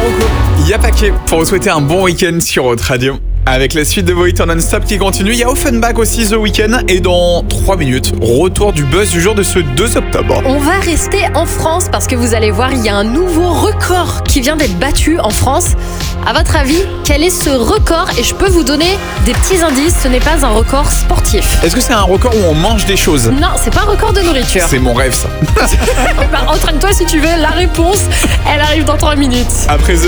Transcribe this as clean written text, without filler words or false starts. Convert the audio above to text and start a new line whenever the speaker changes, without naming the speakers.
beaucoup.
Il y a paquet pour vous souhaiter un bon week-end sur Haute Radio. Avec la suite de vos hits en non-stop qui continue, il y a Offenbach aussi The Weeknd. Et dans 3 minutes, retour du buzz du jour de ce 2 octobre.
On va rester en France parce que vous allez voir, il y a un nouveau record qui vient d'être battu en France. À votre avis, quel est ce record? Et je peux vous donner des petits indices, ce n'est pas un record sportif.
Est-ce que c'est un record où on mange des choses?
Non, c'est pas un record de nourriture.
C'est mon rêve ça.
Entraîne-toi si tu veux, la réponse, elle arrive dans 3 minutes.
Après The